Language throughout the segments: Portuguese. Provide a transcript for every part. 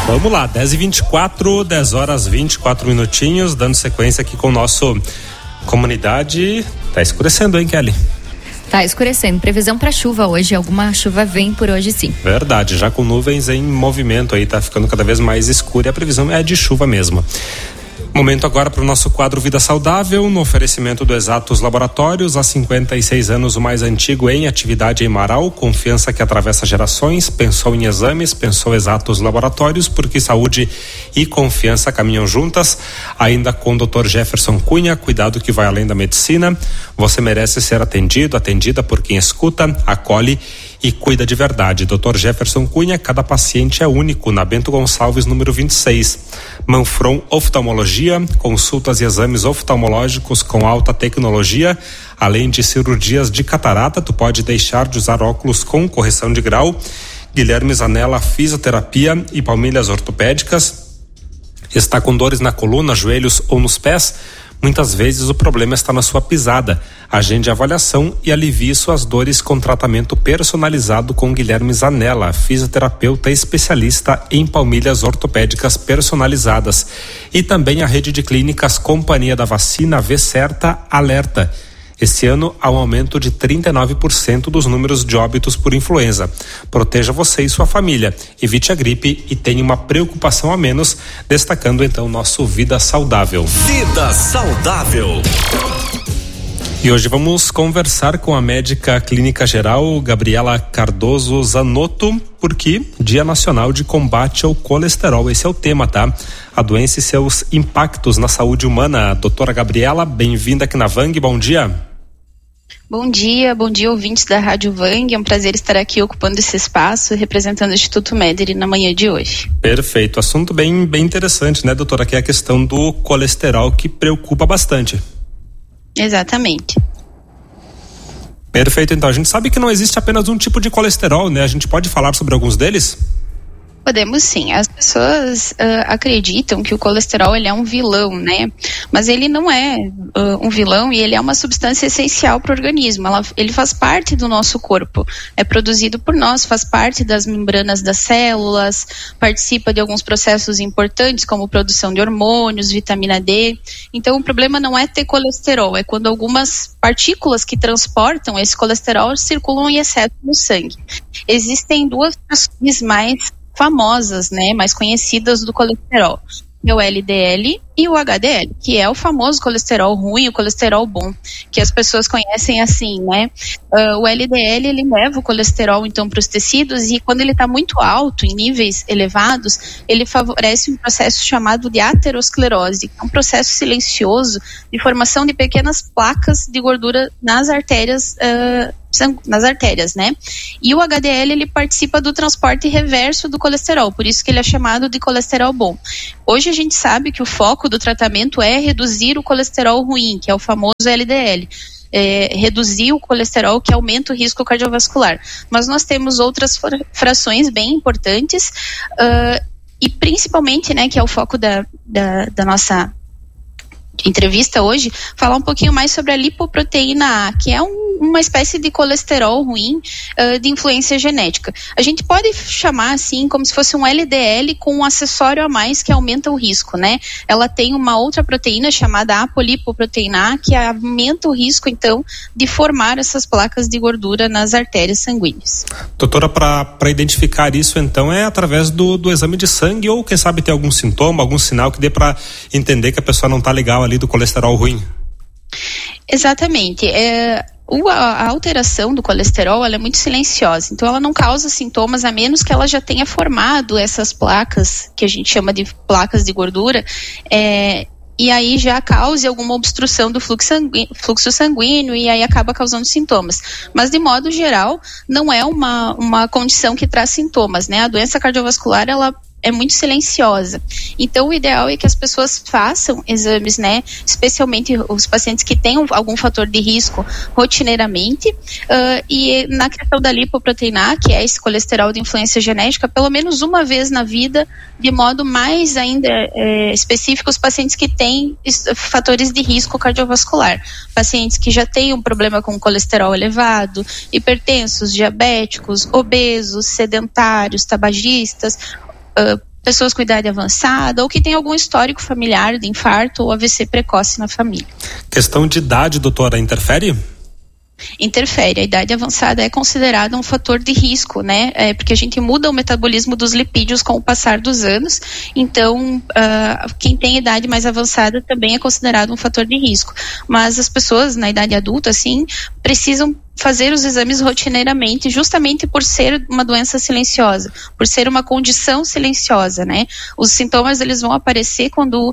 Vamos lá, 10h24, 10 horas 24 minutinhos, dando sequência aqui com o nosso Comunidade. Tá escurecendo, hein, Kelly? Tá escurecendo. Previsão para chuva hoje. Alguma chuva vem por hoje, sim. Verdade, já com nuvens em movimento aí, tá ficando cada vez mais escuro e a previsão é de chuva mesmo. Momento agora para o nosso quadro Vida Saudável, no oferecimento do Exatos Laboratórios, há 56 anos o mais antigo em atividade em Marau, confiança que atravessa gerações, pensou em exames, pensou Exatos Laboratórios, porque saúde e confiança caminham juntas, ainda com o Dr. Jefferson Cunha, cuidado que vai além da medicina, você merece ser atendida por quem escuta, acolhe e cuida de verdade. Dr. Jefferson Cunha, cada paciente é único, na Bento Gonçalves, número 26. Manfron Oftalmologia, consultas e exames oftalmológicos com alta tecnologia, além de cirurgias de catarata, tu pode deixar de usar óculos com correção de grau. Guilherme Zanella, fisioterapia e palmilhas ortopédicas. Está com dores na coluna, joelhos ou nos pés? Muitas vezes o problema está na sua pisada. Agende a avaliação e alivie suas dores com tratamento personalizado com Guilherme Zanella, fisioterapeuta especialista em palmilhas ortopédicas personalizadas. E também a rede de clínicas Companhia da Vacina V-Certa Alerta. Esse ano há um aumento de 39% dos números de óbitos por influenza. Proteja você e sua família, evite a gripe e tenha uma preocupação a menos, destacando então nosso Vida Saudável. Vida Saudável. E hoje vamos conversar com a médica clínica geral Gabriela Cardoso Zanotto, porque Dia Nacional de Combate ao Colesterol, esse é o tema, tá? A doença e seus impactos na saúde humana. Doutora Gabriela, bem-vinda aqui na Vang, bom dia. Bom dia ouvintes da Rádio Vang, é um prazer estar aqui ocupando esse espaço, representando o Instituto Mederi na manhã de hoje. Perfeito, assunto bem interessante, né, doutora, que é a questão do colesterol que preocupa bastante. Exatamente. Perfeito, então a gente sabe que não existe apenas um tipo de colesterol, né, a gente pode falar sobre alguns deles? Podemos sim, as pessoas acreditam que o colesterol ele é um vilão, né? Mas ele não é um vilão e ele é uma substância essencial para o organismo. Ele faz parte do nosso corpo, é produzido por nós, faz parte das membranas das células, participa de alguns processos importantes como produção de hormônios, vitamina D. Então o problema não é ter colesterol, é quando algumas partículas que transportam esse colesterol circulam em excesso no sangue. Existem duas frações mais famosas, né, mais conhecidas do colesterol, que é o LDL e o HDL, que é o famoso colesterol ruim, o colesterol bom, que as pessoas conhecem assim, né? O LDL, ele leva o colesterol, então, para os tecidos e quando ele está muito alto, em níveis elevados, ele favorece um processo chamado de aterosclerose, que é um processo silencioso de formação de pequenas placas de gordura nas artérias, né? E o HDL, ele participa do transporte reverso do colesterol, por isso que ele é chamado de colesterol bom. Hoje a gente sabe que o foco do tratamento é reduzir o colesterol ruim, que é o famoso LDL. Reduzir o colesterol que aumenta o risco cardiovascular. Mas nós temos outras frações bem importantes e principalmente, né, que é o foco da nossa entrevista hoje, falar um pouquinho mais sobre a lipoproteína A, que é uma espécie de colesterol ruim de influência genética. A gente pode chamar assim como se fosse um LDL com um acessório a mais que aumenta o risco, né? Ela tem uma outra proteína chamada apolipoproteína A que aumenta o risco, então, de formar essas placas de gordura nas artérias sanguíneas. Doutora, para identificar isso, então, é através do exame de sangue ou, quem sabe, tem algum sintoma, algum sinal que dê para entender que a pessoa não está legal ali do colesterol ruim? Exatamente. A alteração do colesterol, ela é muito silenciosa, então ela não causa sintomas a menos que ela já tenha formado essas placas, que a gente chama de placas de gordura, e aí já cause alguma obstrução do fluxo sanguíneo e aí acaba causando sintomas. Mas de modo geral, não é uma condição que traz sintomas, né? A doença cardiovascular, ela é muito silenciosa. Então, o ideal é que as pessoas façam exames, né? Especialmente os pacientes que têm algum fator de risco rotineiramente. E na questão da lipoproteína A, que é esse colesterol de influência genética, pelo menos uma vez na vida, de modo mais ainda específico, os pacientes que têm fatores de risco cardiovascular. Pacientes que já têm um problema com colesterol elevado, hipertensos, diabéticos, obesos, sedentários, tabagistas, pessoas com idade avançada ou que tem algum histórico familiar de infarto ou AVC precoce na família. Questão de idade, doutora, interfere? Interfere. A idade avançada é considerada um fator de risco, né? Porque a gente muda o metabolismo dos lipídios com o passar dos anos. Então, quem tem idade mais avançada também é considerado um fator de risco. Mas as pessoas na idade adulta, assim, precisam fazer os exames rotineiramente, justamente por ser uma doença silenciosa, por ser uma condição silenciosa, né? Os sintomas, eles vão aparecer quando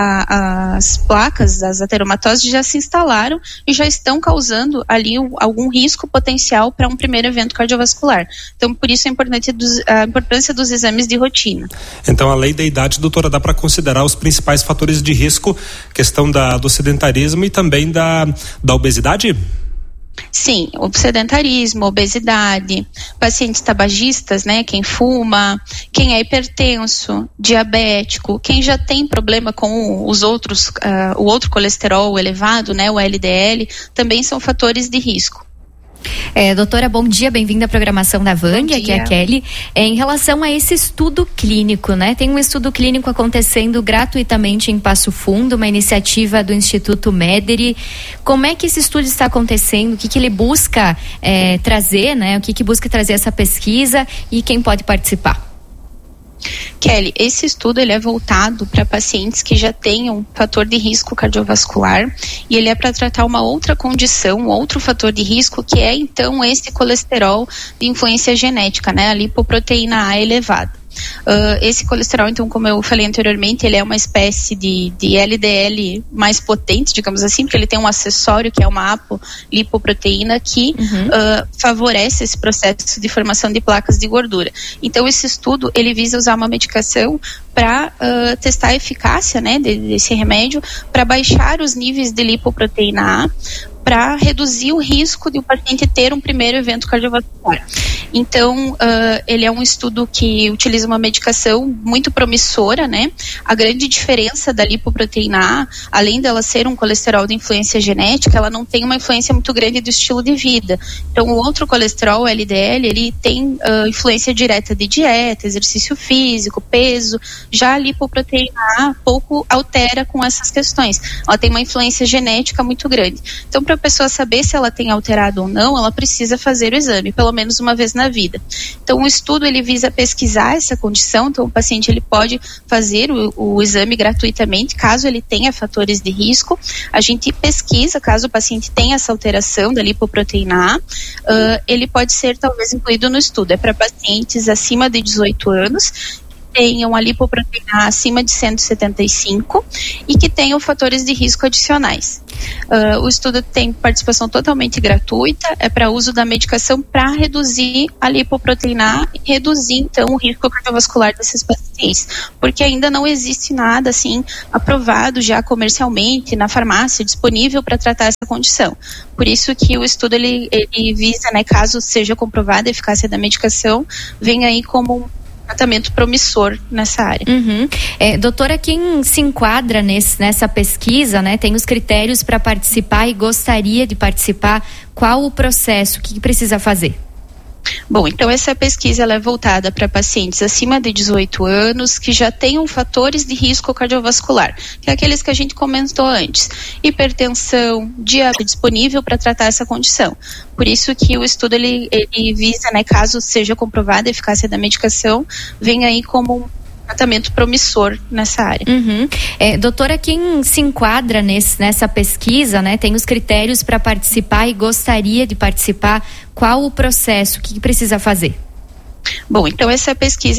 as placas das ateromatoses já se instalaram e já estão causando ali algum risco potencial para um primeiro evento cardiovascular. Então, por isso a importância dos exames de rotina. Então, além da idade, doutora, dá para considerar os principais fatores de risco, questão do sedentarismo e também da obesidade? Sim, o sedentarismo, obesidade, pacientes tabagistas, né, quem fuma, quem é hipertenso, diabético, quem já tem problema com os outros, o outro colesterol elevado, né, o LDL, também são fatores de risco. Doutora, bom dia, bem-vinda à programação da Vang, aqui é a Kelly. Em relação a esse estudo clínico, né? Tem um estudo clínico acontecendo gratuitamente em Passo Fundo, uma iniciativa do Instituto Mederi. Como é que esse estudo está acontecendo? O que ele busca trazer, né? O que busca trazer essa pesquisa e quem pode participar? Kelly, esse estudo ele é voltado para pacientes que já tenham fator de risco cardiovascular e ele é para tratar uma outra condição, um outro fator de risco, que é então esse colesterol de influência genética, né, a lipoproteína A elevada. Esse colesterol, então, como eu falei anteriormente, ele é uma espécie de LDL mais potente, digamos assim, porque ele tem um acessório que é uma apolipoproteína que favorece esse processo de formação de placas de gordura. Então, esse estudo, ele visa usar uma medicação para testar a eficácia, né, desse remédio, para baixar os níveis de lipoproteína A, para reduzir o risco de o paciente ter um primeiro evento cardiovascular. Então, ele é um estudo que utiliza uma medicação muito promissora, né? A grande diferença da lipoproteína A, além dela ser um colesterol de influência genética, ela não tem uma influência muito grande do estilo de vida. Então, o outro colesterol, o LDL, ele tem influência direta de dieta, exercício físico, peso. Já a lipoproteína A pouco altera com essas questões. Ela tem uma influência genética muito grande. Então, para a pessoa saber se ela tem alterado ou não, ela precisa fazer o exame, pelo menos uma vez na vida. Então, o estudo ele visa pesquisar essa condição. Então, o paciente ele pode fazer o exame gratuitamente, caso ele tenha fatores de risco. A gente pesquisa, caso o paciente tenha essa alteração da lipoproteína A, ele pode ser talvez incluído no estudo. É para pacientes acima de 18 anos, tenham a lipoproteína acima de 175 e que tenham fatores de risco adicionais. O estudo tem participação totalmente gratuita, é para uso da medicação para reduzir a lipoproteína e reduzir então o risco cardiovascular desses pacientes, porque ainda não existe nada assim aprovado já comercialmente na farmácia disponível para tratar essa condição. Por isso que o estudo ele visa, né, caso seja comprovada a eficácia da medicação, vem aí como um tratamento promissor nessa área. Doutora, quem se enquadra nessa pesquisa, né, tem os critérios para participar e gostaria de participar, qual o processo, o que precisa fazer? Bom, então essa pesquisa ela é voltada para pacientes acima de 18 anos que já tenham fatores de risco cardiovascular, que é aqueles que a gente comentou antes, hipertensão, diabetes, disponível para tratar essa condição. Por isso que o estudo ele visa, né, caso seja comprovada a eficácia da medicação, vem aí como um tratamento promissor nessa área. Doutora, quem se enquadra nessa pesquisa, né, tem os critérios para participar e gostaria de participar, qual o processo, o que precisa fazer? Bom, então essa pesquisa